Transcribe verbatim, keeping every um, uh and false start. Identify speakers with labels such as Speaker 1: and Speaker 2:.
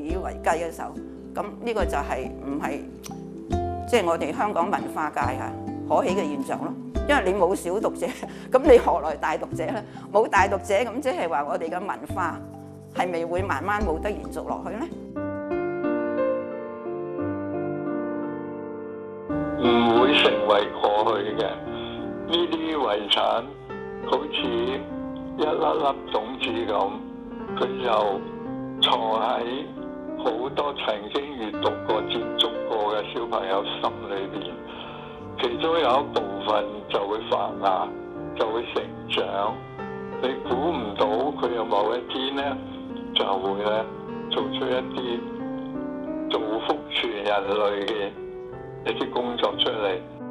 Speaker 1: 以為繼嘅時候，咁呢個就係唔係即係我哋香港文化界啊可喜嘅現象咯。因為你冇小讀者，咁你何來大讀者咧？冇大讀者，咁即係話我哋嘅文化係咪會慢慢冇得延續落去咧？
Speaker 2: 唔會成為過去嘅。呢啲遺產好似一粒粒種子咁，佢就藏喺好多曾經閱讀過、接觸過嘅小朋友心裏邊。其中有一部分就會發芽，就會成長。你估唔到佢有某一天咧，就會咧做出一啲造福全人類嘅一啲工作出嚟。